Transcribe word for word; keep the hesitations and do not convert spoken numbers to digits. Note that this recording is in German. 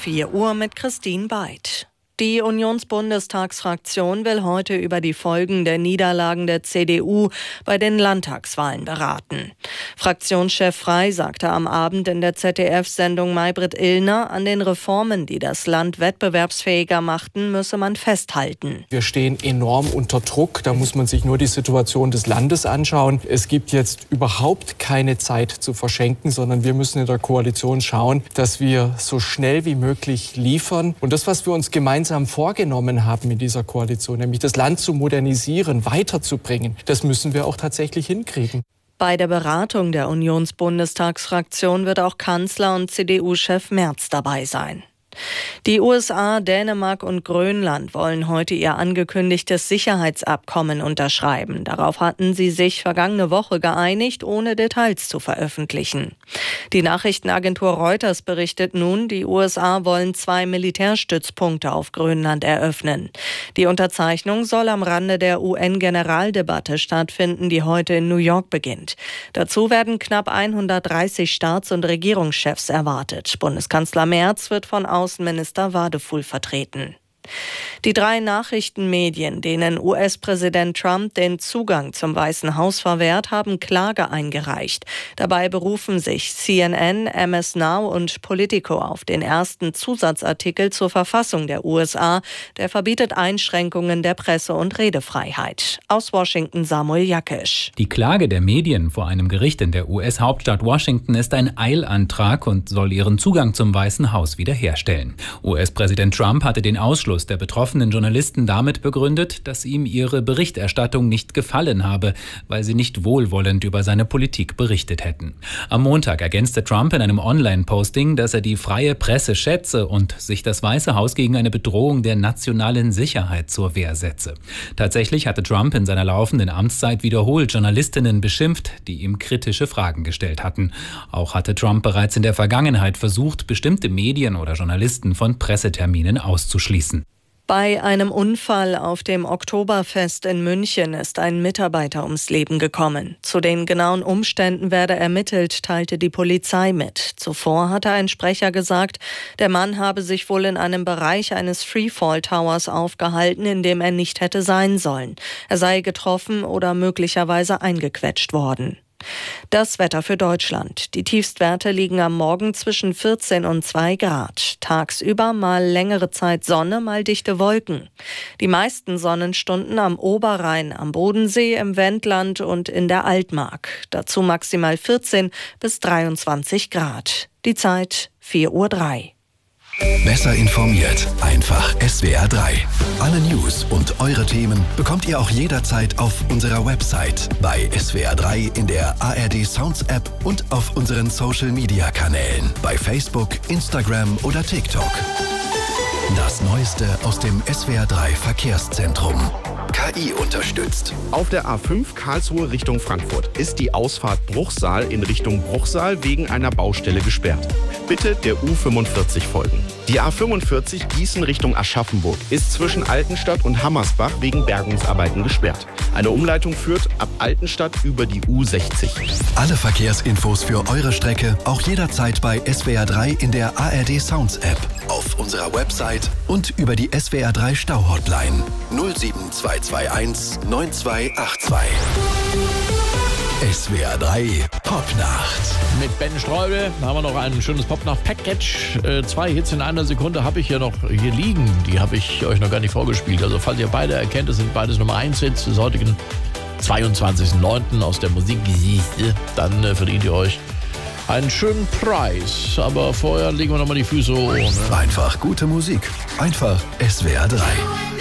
vier Uhr mit Christine Beid. Die Unionsbundestagsfraktion will heute über die Folgen der Niederlagen der C D U bei den Landtagswahlen beraten. Fraktionschef Frey sagte am Abend in der Z D F-Sendung Maybrit Illner, an den Reformen, die das Land wettbewerbsfähiger machten, müsse man festhalten. Wir stehen enorm unter Druck. Da muss man sich nur die Situation des Landes anschauen. Es gibt jetzt überhaupt keine Zeit zu verschenken, sondern wir müssen in der Koalition schauen, dass wir so schnell wie möglich liefern. Und das, was wir uns gemeinsam vorgenommen haben in dieser Koalition, nämlich das Land zu modernisieren, weiterzubringen, das müssen wir auch tatsächlich hinkriegen. Bei der Beratung der Unionsbundestagsfraktion wird auch Kanzler und C D U-Chef Merz dabei sein. Die U S A, Dänemark und Grönland wollen heute ihr angekündigtes Sicherheitsabkommen unterschreiben. Darauf hatten sie sich vergangene Woche geeinigt, ohne Details zu veröffentlichen. Die Nachrichtenagentur Reuters berichtet nun, die U S A wollen zwei Militärstützpunkte auf Grönland eröffnen. Die Unterzeichnung soll am Rande der U N-Generaldebatte stattfinden, die heute in New York beginnt. Dazu werden knapp hundertdreißig Staats- und Regierungschefs erwartet. Bundeskanzler Merz wird von Außenminister Wadefuhl vertreten. Die drei Nachrichtenmedien, denen U S-Präsident Trump den Zugang zum Weißen Haus verwehrt, haben Klage eingereicht. Dabei berufen sich C N N, M S Now und Politico auf den ersten Zusatzartikel zur Verfassung der U S A, der verbietet Einschränkungen der Presse- und Redefreiheit. Aus Washington Samuel Jakesch. Die Klage der Medien vor einem Gericht in der U S-Hauptstadt Washington ist ein Eilantrag und soll ihren Zugang zum Weißen Haus wiederherstellen. U S-Präsident Trump hatte den Ausschluss der betroffenen Journalisten damit begründet, dass ihm ihre Berichterstattung nicht gefallen habe, weil sie nicht wohlwollend über seine Politik berichtet hätten. Am Montag ergänzte Trump in einem Online-Posting, dass er die freie Presse schätze und sich das Weiße Haus gegen eine Bedrohung der nationalen Sicherheit zur Wehr setze. Tatsächlich hatte Trump in seiner laufenden Amtszeit wiederholt Journalistinnen beschimpft, die ihm kritische Fragen gestellt hatten. Auch hatte Trump bereits in der Vergangenheit versucht, bestimmte Medien oder Journalisten von Presseterminen auszuschließen. Bei einem Unfall auf dem Oktoberfest in München ist ein Mitarbeiter ums Leben gekommen. Zu den genauen Umständen werde ermittelt, teilte die Polizei mit. Zuvor hatte ein Sprecher gesagt, der Mann habe sich wohl in einem Bereich eines Freefall Towers aufgehalten, in dem er nicht hätte sein sollen. Er sei getroffen oder möglicherweise eingequetscht worden. Das Wetter für Deutschland. Die Tiefstwerte liegen am Morgen zwischen vierzehn und zwei Grad. Tagsüber mal längere Zeit Sonne, mal dichte Wolken. Die meisten Sonnenstunden am Oberrhein, am Bodensee, im Wendland und in der Altmark. Dazu maximal vierzehn bis dreiundzwanzig Grad. Die Zeit vier Uhr drei. Besser informiert, einfach S W R drei. Alle News und eure Themen bekommt ihr auch jederzeit auf unserer Website, bei S W R drei, in der A R D Sounds App und auf unseren Social Media Kanälen, bei Facebook, Instagram oder TikTok. Das Neueste aus dem S W R drei Verkehrszentrum. K I unterstützt. Auf der A fünf Karlsruhe Richtung Frankfurt ist die Ausfahrt Bruchsal in Richtung Bruchsal wegen einer Baustelle gesperrt. Bitte der U fünfundvierzig folgen. Die A fünfundvierzig Gießen Richtung Aschaffenburg ist zwischen Altenstadt und Hammersbach wegen Bergungsarbeiten gesperrt. Eine Umleitung führt ab Altenstadt über die U sechzig. Alle Verkehrsinfos für eure Strecke auch jederzeit bei S W R drei in der A R D Sounds App, auf unserer Website und über die S W R drei Stau-Hotline null sieben zwei zwei eins neun zwei acht zwei. S W R drei Popnacht. Mit Ben Streubel haben wir noch ein schönes Popnacht-Package. Äh, zwei Hits in einer Sekunde habe ich hier noch hier liegen. Die habe ich euch noch gar nicht vorgespielt. Also falls ihr beide erkennt, es sind beides Nummer eins Hits des heutigen zweiundzwanzigsten neunten aus der Musikgeschichte. Dann äh, verdient ihr euch einen schönen Preis. Aber vorher legen wir noch mal die Füße hoch. Ne? Einfach gute Musik. Einfach S W R drei.